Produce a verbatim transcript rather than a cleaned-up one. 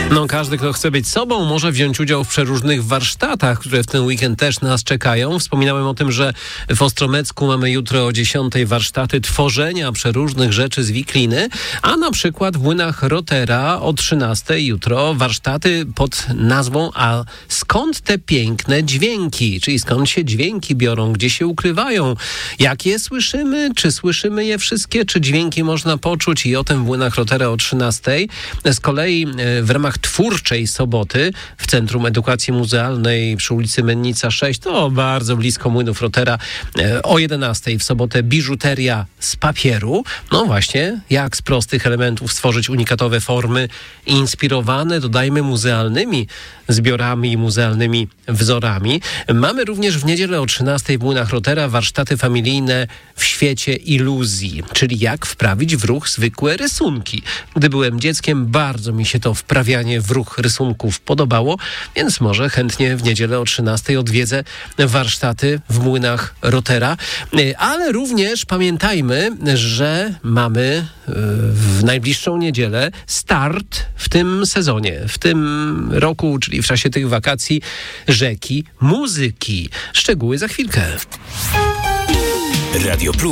No, każdy, kto chce być sobą, może wziąć udział w przeróżnych warsztatach, które w ten weekend też nas czekają. Wspominałem o tym, że w Ostromecku mamy jutro o dziesiątej warsztaty tworzenia przeróżnych rzeczy z wikliny, a na przykład w Młynach Rotera o trzynastej jutro warsztaty pod nazwą A skąd te piękne dźwięki? Czyli skąd się dźwięki biorą, gdzie się ukrywają, jak je słyszymy, czy słyszymy je wszystkie, czy dźwięki można poczuć, i o tym w Młynach Rotera o trzynastej. Z kolei w ramach twórczej soboty w Centrum Edukacji Muzealnej przy ulicy Mennica sześć, to bardzo blisko Młynów Rotera, o jedenastej w sobotę biżuteria z papieru. No właśnie, jak z prostych elementów stworzyć unikatowe formy inspirowane, dodajmy, muzealnymi zbiorami i muzealnymi wzorami. Mamy również w niedzielę o trzynastej w Młynach Rotera warsztaty familijne w świecie iluzji, czyli jak wprawić w ruch zwykłe rysunki. Gdy byłem dzieckiem, bardzo mi się to wprawianie w ruch rysunków podobało, więc może chętnie w niedzielę o trzynastej odwiedzę warsztaty w Młynach Rotera. Ale również pamiętajmy, że mamy w najbliższą niedzielę start w tym sezonie, w tym roku, czyli w czasie tych wakacji, Rzeki Muzyki. Szczegóły za chwilkę. Radio Plus.